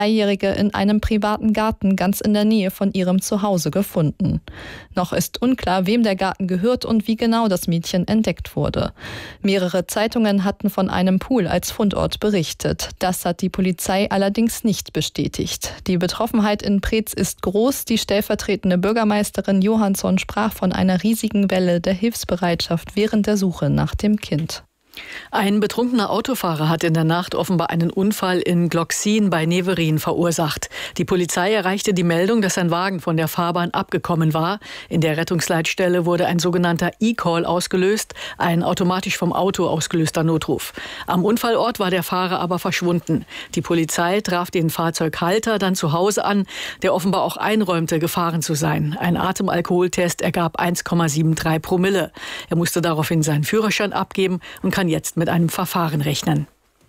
Dreijährige in einem privaten Garten ganz in der Nähe von ihrem Zuhause gefunden. Noch ist unklar, wem der Garten gehört und wie genau das Mädchen entdeckt wurde. Mehrere Zeitungen hatten von einem Pool als Fundort berichtet. Das hat die Polizei allerdings nicht bestätigt. Die Betroffenheit in Preetz ist groß. Die stellvertretende Bürgermeisterin Johansson sprach von einer riesigen Welle der Hilfsbereitschaft während der Suche nach dem Kind. Ein betrunkener Autofahrer hat in der Nacht offenbar einen Unfall in Glocksin bei Neverin verursacht. Die Polizei erreichte die Meldung, dass ein Wagen von der Fahrbahn abgekommen war. In der Rettungsleitstelle wurde ein sogenannter E-Call ausgelöst, ein automatisch vom Auto ausgelöster Notruf. Am Unfallort war der Fahrer aber verschwunden. Die Polizei traf den Fahrzeughalter dann zu Hause an, der offenbar auch einräumte, gefahren zu sein. Ein Atemalkoholtest ergab 1,73 Promille. Er musste daraufhin seinen Führerschein abgeben und kann jetzt mit einem Verfahren rechnen.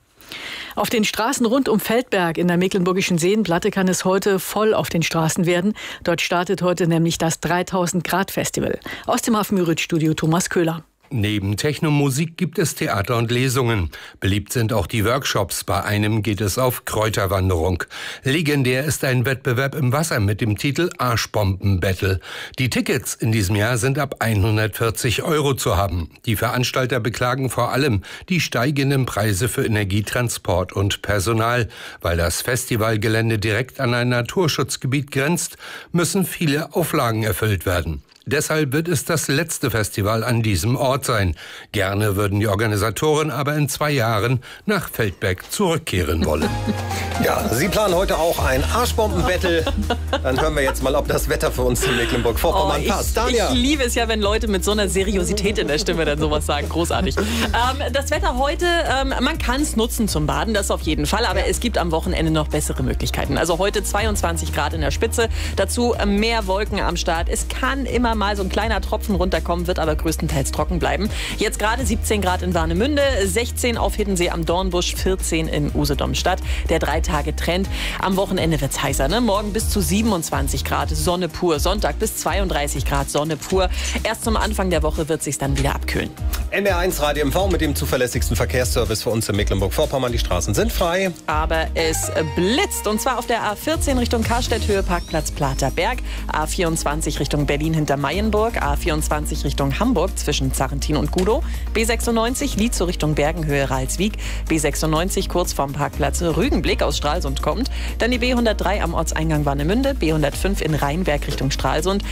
Auf den Straßen rund um Feldberg in der Mecklenburgischen Seenplatte kann es heute voll auf den Straßen werden. Dort startet heute nämlich das 3000-Grad-Festival. Aus dem Hafenmüritz-Studio Thomas Köhler. Neben Technomusik gibt es Theater und Lesungen. Beliebt sind auch die Workshops. Bei einem geht es auf Kräuterwanderung. Legendär ist ein Wettbewerb im Wasser mit dem Titel Arschbomben-Battle. Die Tickets in diesem Jahr sind ab 140 € zu haben. Die Veranstalter beklagen vor allem die steigenden Preise für Energie, Transport und Personal. Weil das Festivalgelände direkt an ein Naturschutzgebiet grenzt, müssen viele Auflagen erfüllt werden. Deshalb wird es das letzte Festival an diesem Ort sein. Gerne würden die Organisatoren aber in 2 Jahren nach Feldberg zurückkehren wollen. Ja, Sie planen heute auch ein Arschbomben-Battle. Dann hören wir jetzt mal, ob das Wetter für uns in Mecklenburg-Vorpommern passt. Ich liebe es ja, wenn Leute mit so einer Seriosität in der Stimme dann sowas sagen. Großartig. Das Wetter heute, man kann es nutzen zum Baden, das auf jeden Fall. Aber es gibt am Wochenende noch bessere Möglichkeiten. Also heute 22 Grad in der Spitze. Dazu mehr Wolken am Start. Es kann immer mal so ein kleiner Tropfen runterkommen, wird aber größtenteils trocken bleiben. Jetzt gerade 17 Grad in Warnemünde, 16 auf Hiddensee am Dornbusch, 14 in Usedom-Stadt. Der 3-Tage-Trend. Am Wochenende wird es heißer, ne? Morgen bis zu 27 Grad, Sonne pur. Sonntag bis 32 Grad, Sonne pur. Erst zum Anfang der Woche wird es sich dann wieder abkühlen. NDR1 Radio MV mit dem zuverlässigsten Verkehrsservice für uns in Mecklenburg-Vorpommern. Die Straßen sind frei. Aber es blitzt. Und zwar auf der A14 Richtung Karstedt, Höhe Parkplatz Platerberg. A24 Richtung Berlin hinter Mayenburg. A24 Richtung Hamburg zwischen Zarrentin und Gudow. B96 Lietzow Richtung Bergen, Höhe Ralswiek. B96 kurz vorm Parkplatz Rügenblick aus Stralsund kommt. Dann die B103 am Ortseingang Warnemünde. B105 in Rheinberg Richtung Stralsund.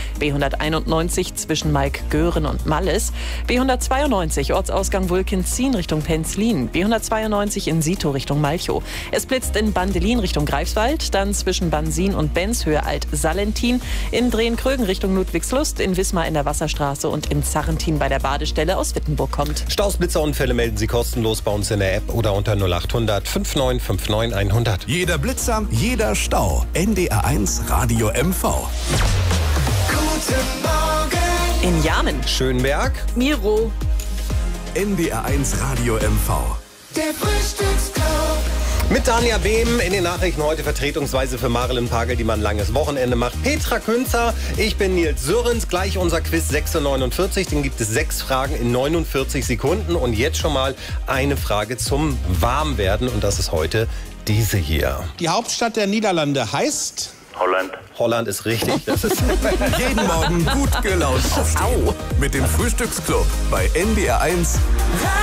B191 zwischen Malkgören und Malles. B192 Ortsausgang Vulkenzien Richtung Penzlin. B192 in Sito Richtung Malchow. Es blitzt in Bandelin Richtung Greifswald, dann zwischen Bansin und Benz Höhe Alt-Salentin, in Drehen-Krögen Richtung Ludwigslust, in Wismar in der Wasserstraße und in Zarrentin bei der Badestelle aus Wittenburg kommt. Staus, Blitzerunfälle melden Sie kostenlos bei uns in der App oder unter 0800 5959 100. Jeder Blitzer, jeder Stau. NDR1 Radio MV. Guten Morgen. In Jamen. Schönberg. Miro. NDR1 Radio MV. Der Frühstücksclub. Mit Tanja Behm in den Nachrichten heute vertretungsweise für Marilyn Pagel, die mal ein langes Wochenende macht. Petra Künzer, ich bin Nils Sürrens. Gleich unser Quiz 6:49. Den gibt es 6 Fragen in 49 Sekunden. Und jetzt schon mal eine Frage zum Warmwerden. Und das ist heute diese hier. Die Hauptstadt der Niederlande heißt? Holland. Holland ist richtig. Das ist Jeden Morgen gut gelaunt aufstehen. Mit dem Frühstücksclub bei NDR1.